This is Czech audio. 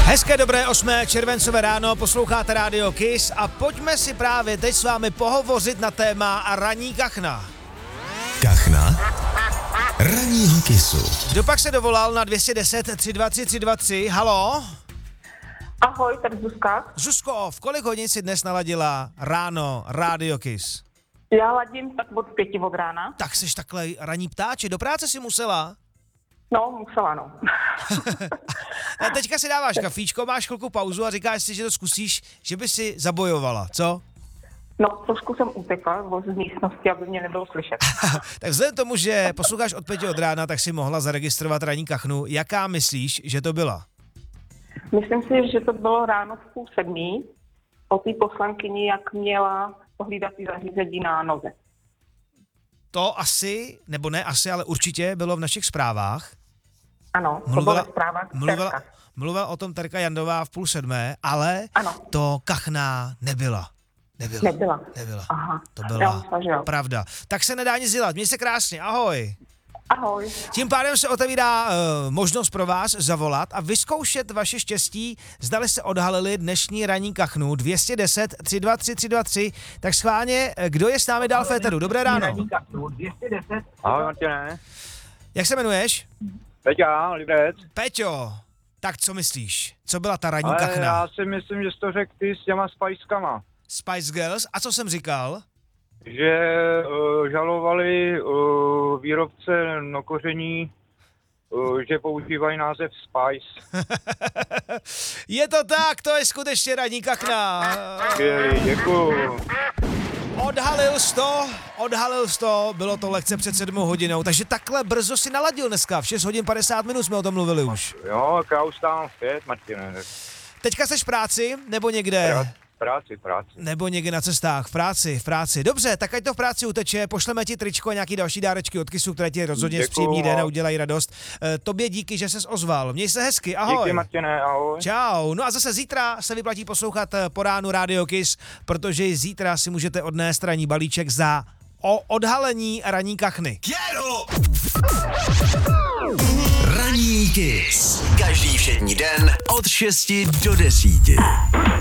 Hezké dobré 8. červencové ráno, posloucháte Radio Kiss a pojďme si právě teď s vámi pohovořit na téma ranní kachna. Kachna ranního Kissu. Kdo pak se dovolal na 210 323 323? Halo? Ahoj, tady Zuzka. Zuzko, v kolik hodin si dnes naladila ráno Radio Kiss? Já ladím tak od 5 od rána. Tak seš takhle ranní ptáče, do práce si musela? No, musela, no. A teďka si dáváš kafíčko, máš chvilku pauzu a říkáš si, že to zkusíš, že by si zabojovala, co? No, trošku jsem utekla z místnosti, aby mě nebylo slyšet. Tak vzhledem tomu, že posloucháš od 5 od rána, tak si mohla zaregistrovat ranní kachnu. Jaká myslíš, že to byla? Myslím si, že to bylo ráno v 6:30 o té poslankyni, jak měla pohlídací zařízení na noze. To asi, nebo ne asi, ale určitě bylo v našich zprávách. Ano, to bylo ve zprávách. Mluvila o tom Terka Jandová v 6:30, ale ano. To kachna nebyla. Nebyla. Aha. To byla pravda. Tak se nedá nic dělat. Měj se krásně. Ahoj. Ahoj. Tím pádem se otevírá možnost pro vás zavolat a vyzkoušet vaše štěstí, zdali se odhalili dnešní ranní kachnu 210 323 323. Tak schválně, kdo je s námi dál v éteru? Dobré ráno. Ahoj Martine. Jak se jmenuješ? Peťa, Liberec. Peťo, tak co myslíš? Co byla ta ranní Ale kachna? já si myslím, že jsi to řekl ty s těma spajskama. Spice Girls? A co jsem říkal? Že žalovali výrobce nokoření, že používají název Spice. Je to tak, to je skutečně ranní kachna. Skvělý, děkuju. Odhalil jsi to, bylo to lehce před 7 hodinou, takže takhle brzo si naladil dneska, v 6 hodin 50 minut jsme o tom mluvili už. Jo, já už stávám v 5, Martine. Teďka seš v práci, nebo někde? Práci. Nebo někde na cestách, v práci. Dobře, tak ať to v práci uteče, pošleme ti tričko a nějaký další dárečky od Kissu, které ti rozhodně zpříjemní den a udělají radost. Tobě díky, že ses ozval. Měj se hezky, ahoj. Díky Martine, ahoj. Čau. No a zase zítra se vyplatí poslouchat po ránu Radio Kiss, protože zítra si můžete odnést ranní balíček za odhalení ranní kachny. Ranní Kiss. Každý všední den od 6 do 10.